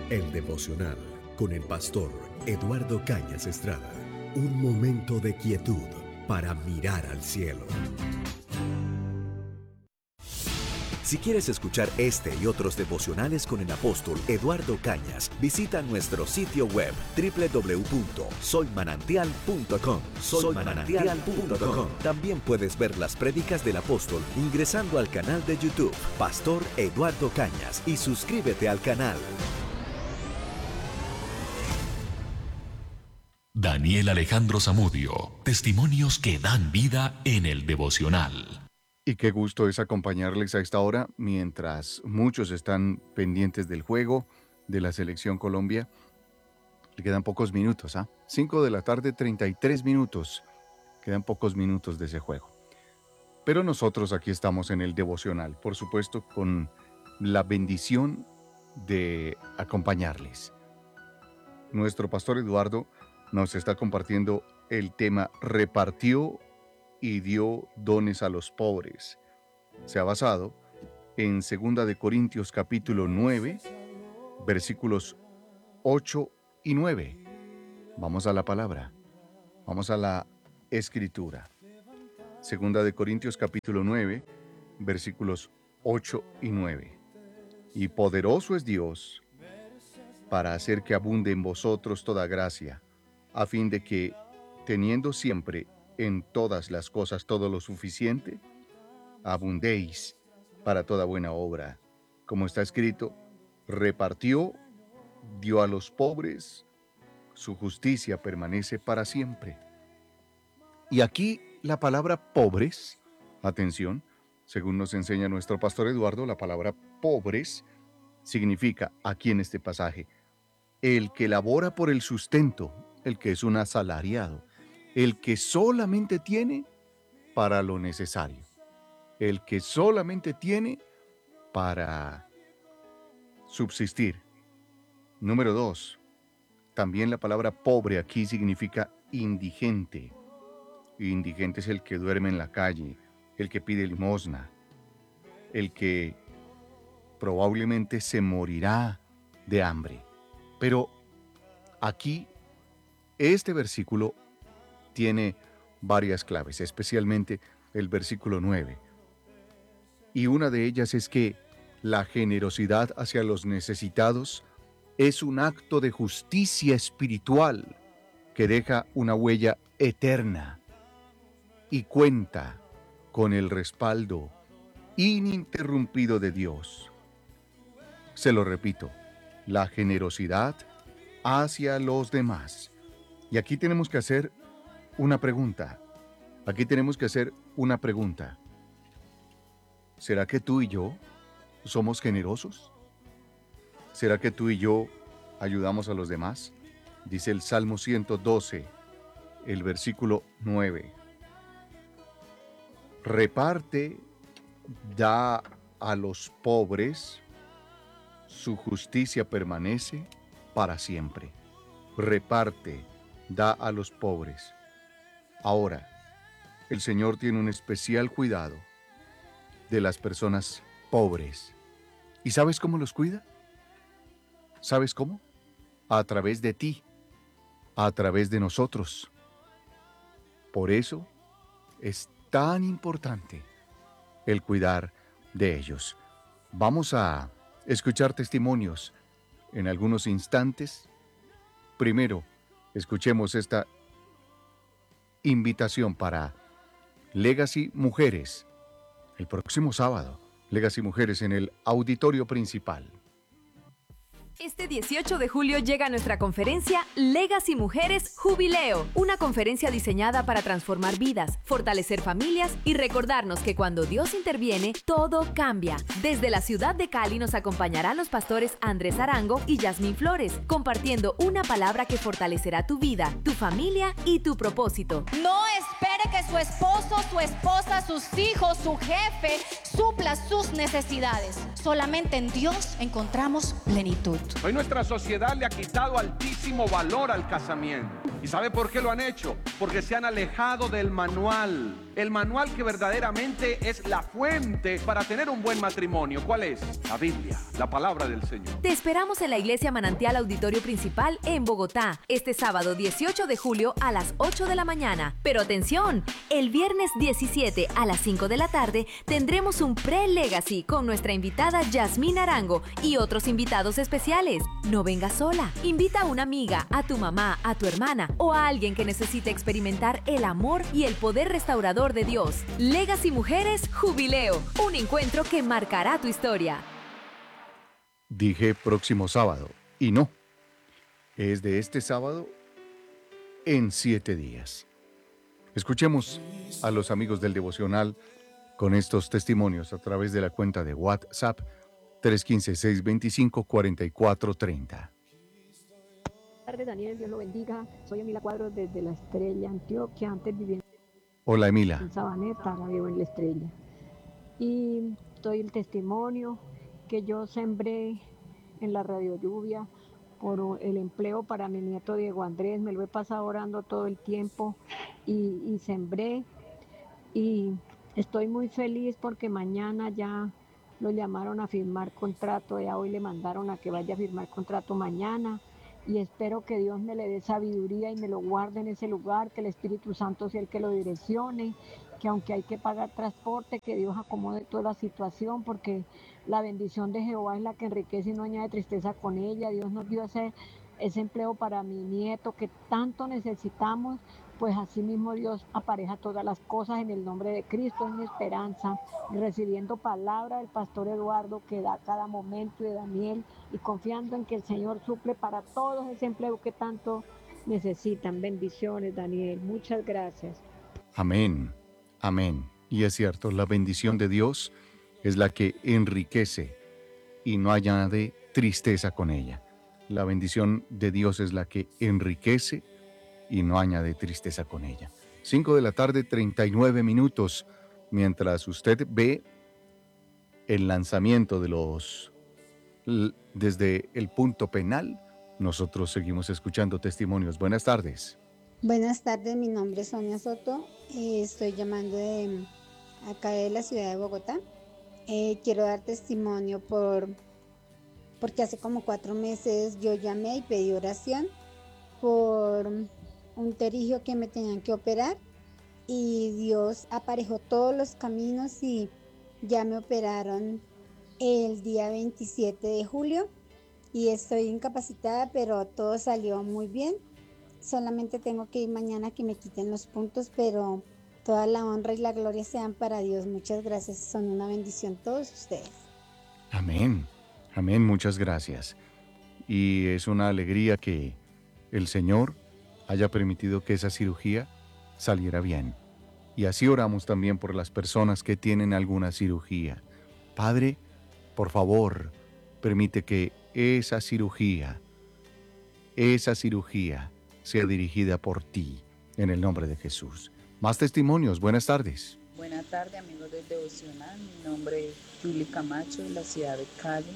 El devocional con el pastor Eduardo Cañas Estrada. Un momento de quietud para mirar al cielo. Si quieres escuchar este y otros devocionales con el apóstol Eduardo Cañas, visita nuestro sitio web www.soymanantial.com. Soymanantial.com. También puedes ver las prédicas del apóstol ingresando al canal de YouTube Pastor Eduardo Cañas y suscríbete al canal. Daniel Alejandro Zamudio, testimonios que dan vida en el devocional. Y qué gusto es acompañarles a esta hora mientras muchos están pendientes del juego de la Selección Colombia. Le quedan pocos minutos, 5 de la tarde, 33 minutos. Quedan pocos minutos de ese juego. Pero nosotros aquí estamos en el devocional, por supuesto, con la bendición de acompañarles. Nuestro pastor Eduardo nos está compartiendo el tema repartió y dio dones a los pobres. Se ha basado en 2 de Corintios capítulo 9, versículos 8 y 9. Vamos a la palabra, vamos a la escritura. 2 de Corintios capítulo 9, versículos 8 y 9. Y poderoso es Dios para hacer que abunde en vosotros toda gracia, a fin de que, teniendo siempre en todas las cosas todo lo suficiente, abundéis para toda buena obra. Como está escrito, repartió, dio a los pobres, su justicia permanece para siempre. Y aquí la palabra pobres, atención, según nos enseña nuestro pastor Eduardo, la palabra pobres significa, aquí en este pasaje, el que labora por el sustento, el que es un asalariado, el que solamente tiene para lo necesario, el que solamente tiene para subsistir. Número 2, también la palabra pobre aquí significa indigente. Indigente es el que duerme en la calle, el que pide limosna, el que probablemente se morirá de hambre. Pero aquí, este versículo tiene varias claves, especialmente el versículo 9. Y una de ellas es que la generosidad hacia los necesitados es un acto de justicia espiritual que deja una huella eterna y cuenta con el respaldo ininterrumpido de Dios. Se lo repito, la generosidad hacia los demás. Y aquí tenemos que hacer una pregunta. ¿Será que tú y yo somos generosos? ¿Será que tú y yo ayudamos a los demás? Dice el Salmo 112, el versículo 9. Reparte, da a los pobres, su justicia permanece para siempre. Reparte, da a los pobres. Ahora, el Señor tiene un especial cuidado de las personas pobres. ¿Y sabes cómo los cuida? ¿Sabes cómo? A través de ti, a través de nosotros. Por eso es tan importante el cuidar de ellos. Vamos a escuchar testimonios en algunos instantes. Primero, escuchemos esta invitación para Legacy Mujeres, el próximo sábado. Legacy Mujeres en el auditorio principal. Este 18 de julio llega nuestra conferencia Legacy Mujeres Jubileo, una conferencia diseñada para transformar vidas, fortalecer familias y recordarnos que cuando Dios interviene, todo cambia. Desde la ciudad de Cali nos acompañarán los pastores Andrés Arango y Yasmín Flores, compartiendo una palabra que fortalecerá tu vida, tu familia y tu propósito. No espere que su esposo, su esposa, sus hijos, su jefe supla sus necesidades. Solamente en Dios encontramos plenitud. Hoy nuestra sociedad le ha quitado altísimo valor al casamiento. ¿Y sabe por qué lo han hecho? Porque se han alejado del manual el manual que verdaderamente es la fuente para tener un buen matrimonio. ¿Cuál es? La Biblia, la palabra del Señor. Te esperamos en la Iglesia Manantial Auditorio Principal en Bogotá, este sábado 18 de julio a las 8 de la mañana. Pero atención, el viernes 17 a las 5 de la tarde tendremos un pre-legacy con nuestra invitada Yasmín Arango y otros invitados especiales. No vengas sola, invita a una amiga, a tu mamá, a tu hermana o a alguien que necesite experimentar el amor y el poder restaurador de Dios. Legacy Mujeres Jubileo, un encuentro que marcará tu historia. Dije próximo sábado, y no, es de este sábado en 7 días. Escuchemos a los amigos del devocional con estos testimonios a través de la cuenta de WhatsApp 315-625-4430. Buenas tardes, Daniel, Dios lo bendiga. Soy Emila Cuadros desde La Estrella, Antioquia. Antes vivía Hola, Emila. en Sabaneta, ahora vivo en La Estrella. Y doy el testimonio que yo sembré en la Radio Lluvia por el empleo para mi nieto Diego Andrés. Me lo he pasado orando todo el tiempo y sembré. Y estoy muy feliz porque mañana ya lo llamaron a firmar contrato. Ya hoy le mandaron a que vaya a firmar contrato mañana. Y espero que Dios me le dé sabiduría y me lo guarde en ese lugar, que el Espíritu Santo sea el que lo direccione, que aunque hay que pagar transporte, que Dios acomode toda la situación, porque la bendición de Jehová es la que enriquece y no añade tristeza con ella. Dios nos dio ese empleo para mi nieto que tanto necesitamos, pues así mismo Dios apareja todas las cosas en el nombre de Cristo, en mi esperanza, y recibiendo palabra del pastor Eduardo que da cada momento, de Daniel, y confiando en que el Señor suple para todos ese empleo que tanto necesitan. Bendiciones, Daniel, muchas gracias. Amén, amén. Y es cierto, la bendición de Dios es la que enriquece y no añade tristeza con ella. La bendición de Dios es la que enriquece y no añade tristeza con ella. 5 de la tarde, 39 minutos. Mientras usted ve el lanzamiento de desde el punto penal, nosotros seguimos escuchando testimonios. Buenas tardes. Buenas tardes, mi nombre es Sonia Soto. Estoy llamando de acá de la ciudad de Bogotá. Quiero dar testimonio porque hace como 4 meses yo llamé y pedí oración por un pterigio que me tenían que operar y Dios aparejó todos los caminos y ya me operaron el día 27 de julio y estoy incapacitada, pero todo salió muy bien. Solamente tengo que ir mañana que me quiten los puntos, pero toda la honra y la gloria sean para Dios. Muchas gracias, son una bendición todos ustedes. Amén, amén, muchas gracias. Y es una alegría que el Señor haya permitido que esa cirugía saliera bien. Y así oramos también por las personas que tienen alguna cirugía. Padre, por favor, permite que esa cirugía sea dirigida por ti, en el nombre de Jesús. Más testimonios, buenas tardes. Buenas tardes, amigos del Devocional. Mi nombre es Julie Camacho, de la ciudad de Cali.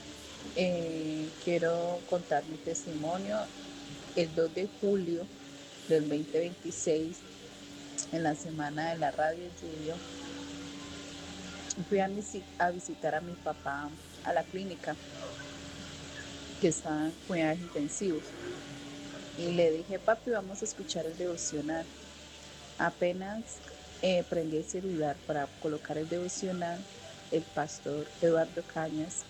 Quiero contar mi testimonio. El 2 de julio del 2026, en la semana de la Radio Lluvia, fui a visitar a mi papá a la clínica, que estaba en cuidados intensivos. Y le dije, papi, vamos a escuchar el devocional. Apenas prendí el celular para colocar el devocional, el pastor Eduardo Cañas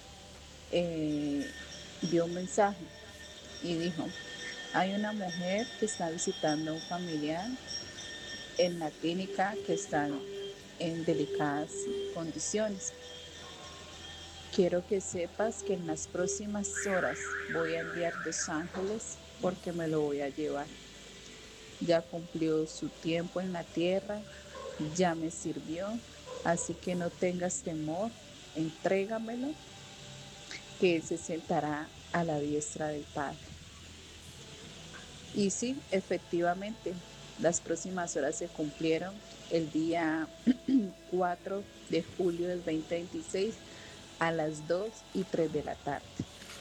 dio un mensaje y dijo, hay una mujer que está visitando a un familiar en la clínica que están en delicadas condiciones. Quiero que sepas que en las próximas horas voy a enviar 2 ángeles porque me lo voy a llevar. Ya cumplió su tiempo en la tierra, ya me sirvió, así que no tengas temor, entrégamelo, que él se sentará a la diestra del Padre. Y sí, efectivamente, las próximas horas se cumplieron el día 4 de julio del 2026 a las 2:03 de la tarde.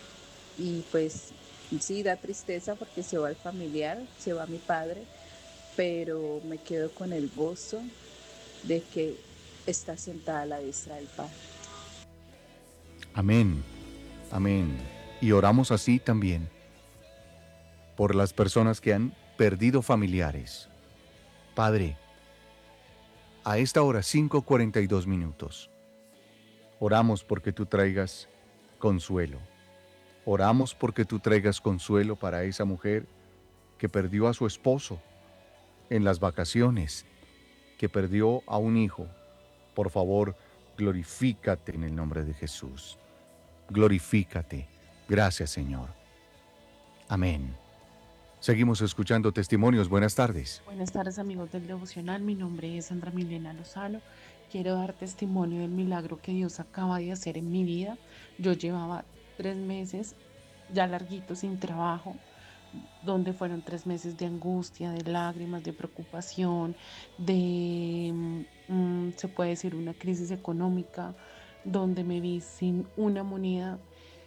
Y pues sí, da tristeza porque se va el familiar, se va mi padre, pero me quedo con el gozo de que está sentada a la diestra del Padre. Amén, amén. Y oramos así también por las personas que han perdido familiares. Padre, a esta hora 5:42, oramos porque tú traigas consuelo. Oramos porque tú traigas consuelo para esa mujer que perdió a su esposo en las vacaciones, que perdió a un hijo. Por favor, glorifícate en el nombre de Jesús. Glorifícate. Gracias, Señor. Amén. Seguimos escuchando testimonios. Buenas tardes. Buenas tardes, amigos del Devocional. Mi nombre es Sandra Milena Lozano. Quiero dar testimonio del milagro que Dios acaba de hacer en mi vida. Yo llevaba 3 meses ya larguito sin trabajo, donde fueron 3 meses de angustia, de lágrimas, de preocupación, de, se puede decir, una crisis económica, donde me vi sin una moneda,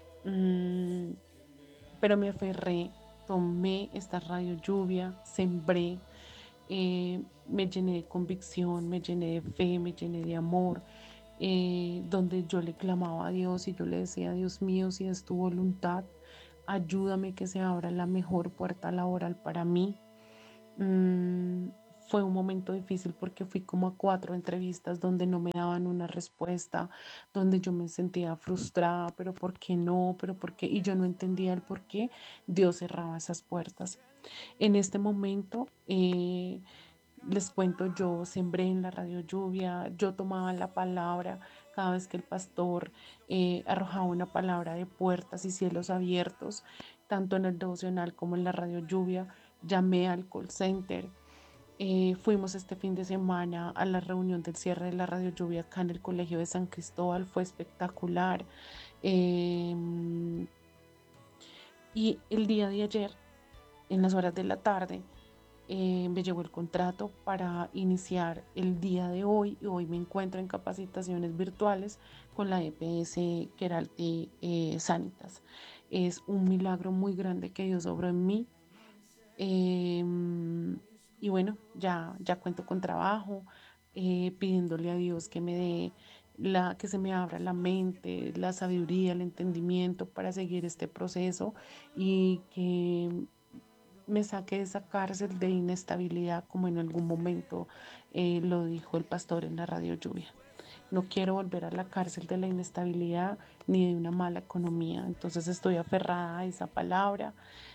pero me aferré, tomé esta radio lluvia, sembré, me llené de convicción, me llené de fe, me llené de amor, donde yo le clamaba a Dios y yo le decía: Dios mío, si es tu voluntad, ayúdame que se abra la mejor puerta laboral para mí. Fue un momento difícil porque fui como a 4 entrevistas donde no me daban una respuesta, donde yo me sentía frustrada, pero ¿por qué no? ¿Pero por qué? Y yo no entendía el por qué Dios cerraba esas puertas. En este momento, les cuento, yo sembré en la radio lluvia, yo tomaba la palabra cada vez que el pastor arrojaba una palabra de puertas y cielos abiertos, tanto en el devocional como en la radio lluvia. Llamé al call center. Fuimos este fin de semana a la reunión del cierre de la radio lluvia acá en el Colegio de San Cristóbal. Fue espectacular. Y el día de ayer, en las horas de la tarde, me llegó el contrato para iniciar el día de hoy. Y hoy me encuentro en capacitaciones virtuales con la EPS Queralty Sanitas. Es un milagro muy grande que Dios obró en mí. Y bueno, ya cuento con trabajo, pidiéndole a Dios que me dé que se me abra la mente, la sabiduría, el entendimiento para seguir este proceso y que me saque de esa cárcel de inestabilidad, como en algún momento lo dijo el pastor en la radio lluvia. No quiero volver a la cárcel de la inestabilidad ni de una mala economía. Entonces estoy aferrada a esa palabra.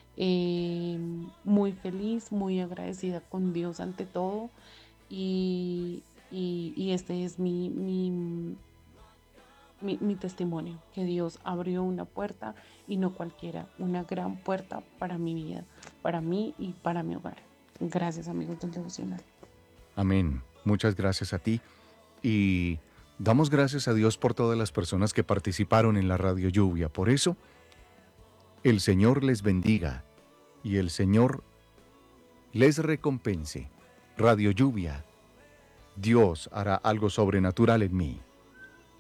Muy feliz, muy agradecida con Dios ante todo, y este es mi testimonio, que Dios abrió una puerta y no cualquiera, una gran puerta para mi vida, para mí y para mi hogar. Gracias, amigos del Devocional. Amén. Muchas gracias a ti y damos gracias a Dios por todas las personas que participaron en la radio lluvia. Por eso, el Señor les bendiga y el Señor les recompense. Radio Lluvia, Dios hará algo sobrenatural en mí.